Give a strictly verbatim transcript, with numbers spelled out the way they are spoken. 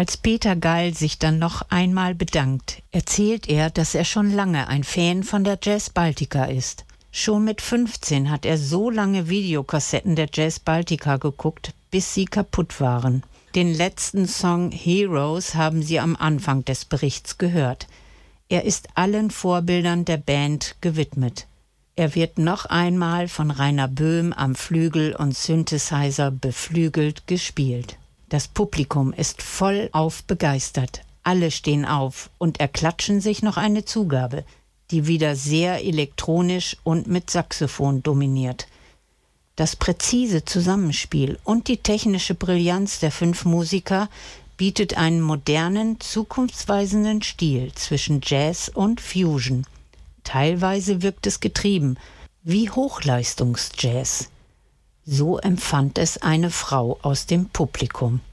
Als Peter Geil sich dann noch einmal bedankt, erzählt er, dass er schon lange ein Fan von der Jazz Baltica ist. Schon mit fünfzehn hat er so lange Videokassetten der Jazz Baltica geguckt, bis sie kaputt waren. Den letzten Song Heroes haben Sie am Anfang des Berichts gehört. Er ist allen Vorbildern der Band gewidmet. Er wird noch einmal von Rainer Böhm am Flügel und Synthesizer beflügelt gespielt. Das Publikum ist vollauf begeistert. Alle stehen auf und erklatschen sich noch eine Zugabe, die wieder sehr elektronisch und mit Saxophon dominiert. Das präzise Zusammenspiel und die technische Brillanz der fünf Musiker bietet einen modernen, zukunftsweisenden Stil zwischen Jazz und Fusion. Teilweise wirkt es getrieben, wie Hochleistungsjazz. So empfand es eine Frau aus dem Publikum.